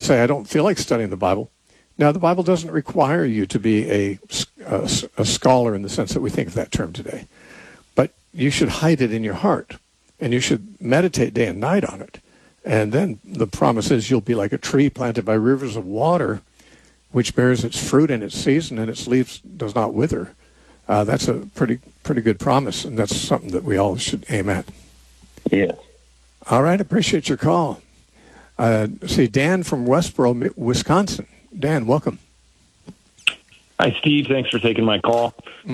say, I don't feel like studying the Bible. Now, the Bible doesn't require you to be a scholar in the sense that we think of that term today. But you should hide it in your heart, and you should meditate day and night on it. And then the promise is you'll be like a tree planted by rivers of water, which bears its fruit in its season, and its leaves does not wither. That's a pretty good promise, and that's something that we all should aim at. Yes. All right, appreciate your call. See, Dan from Westboro, Wisconsin. Dan, welcome. Hi, Steve. Thanks for taking my call.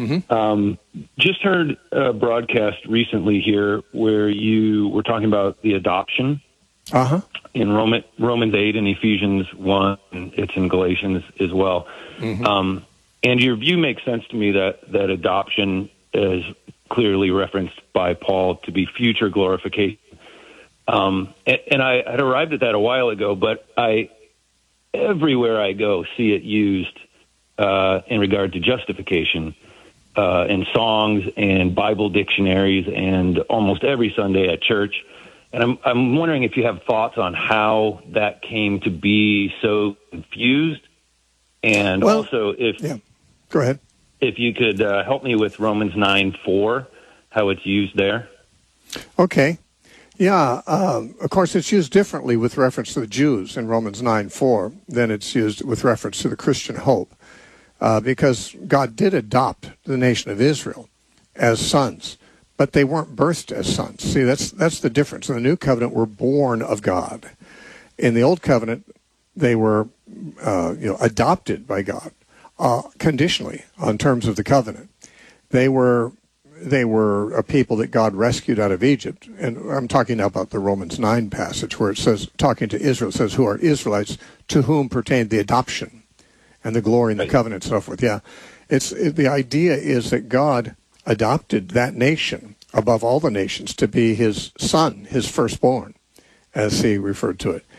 Just heard a broadcast recently here where you were talking about the adoption in Romans 8 and Ephesians 1. It's in Galatians as well. And your view makes sense to me that adoption is clearly referenced by Paul to be future glorification. And I had arrived at that a while ago, but everywhere I go see it used in regard to justification in songs and Bible dictionaries and almost every Sunday at church. And I'm wondering if you have thoughts on how that came to be so confused, and also if go ahead, if you could help me with Romans 9:4, how it's used there. Okay. Yeah, of course, it's used differently with reference to the Jews in Romans 9:4 than it's used with reference to the Christian hope, because God did adopt the nation of Israel as sons, but they weren't birthed as sons. See, that's the difference. In the New Covenant, we're born of God. In the Old Covenant, they were adopted by God conditionally on terms of the covenant. They were a people that God rescued out of Egypt. And I'm talking now about the Romans 9 passage where it says, talking to Israel, it says, who are Israelites to whom pertained the adoption and the glory and the covenant and so forth. Yeah, the idea is that God adopted that nation above all the nations to be his son, his firstborn, as he referred to it.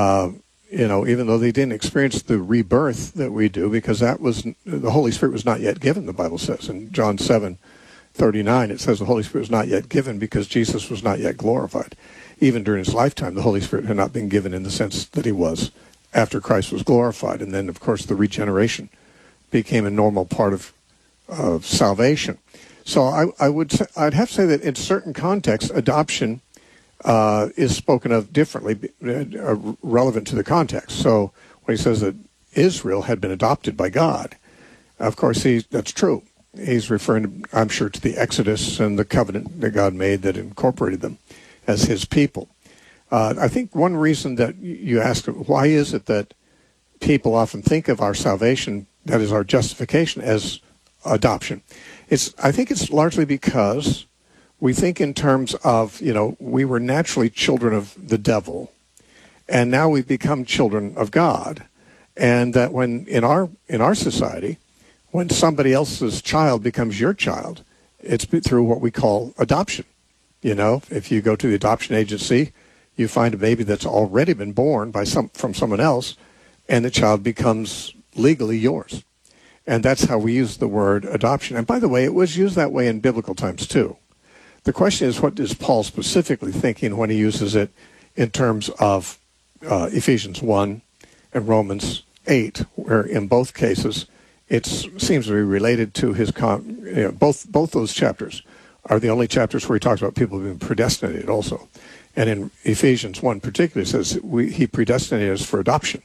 Even though they didn't experience the rebirth that we do, because the Holy Spirit was not yet given, the Bible says. In John 7:39, it says the Holy Spirit was not yet given because Jesus was not yet glorified. Even during his lifetime, the Holy Spirit had not been given in the sense that he was after Christ was glorified. And then, of course, the regeneration became a normal part of salvation. So I'd have to say that in certain contexts, adoption is spoken of differently, relevant to the context. So when he says that Israel had been adopted by God, of course, that's true. He's referring, I'm sure, to the Exodus and the covenant that God made that incorporated them as his people. I think one reason that you ask, why is it that people often think of our salvation, that is our justification, as adoption? I think it's largely because we think in terms of, we were naturally children of the devil, and now we've become children of God. And that when in our society, when somebody else's child becomes your child, it's through what we call adoption. If you go to the adoption agency, you find a baby that's already been born from someone else, and the child becomes legally yours. And that's how we use the word adoption. And by the way, it was used that way in biblical times too. The question is, what is Paul specifically thinking when he uses it in terms of Ephesians 1 and Romans 8, where in both cases it seems to be related to his both those chapters are the only chapters where he talks about people being predestinated also. And in Ephesians 1 particularly, it says he predestinated us for adoption.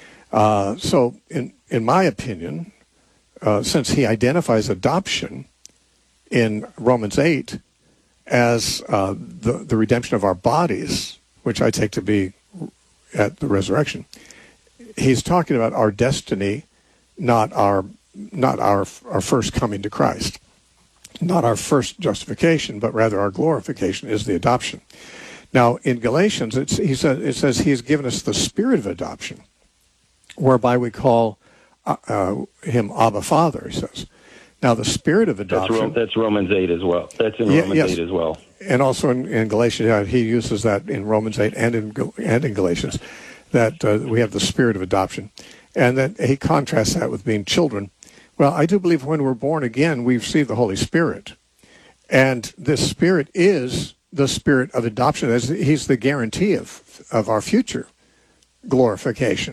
So in my opinion, since he identifies adoption in Romans 8 as the redemption of our bodies, which I take to be at the resurrection, he's talking about our destiny, not our first coming to Christ, not our first justification, but rather our glorification is the adoption. Now, in Galatians, it says he has given us the spirit of adoption, whereby we call him Abba Father, he says. Now, the spirit of adoption... That's Romans 8 as well. That's in Romans 8 as well. And also in Galatians, he uses that in Romans 8 and in Galatians, that we have the spirit of adoption. And that he contrasts that with being children. Well, I do believe when we're born again, we receive the Holy Spirit. And this Spirit is the spirit of adoption. He's the guarantee of our future glorification.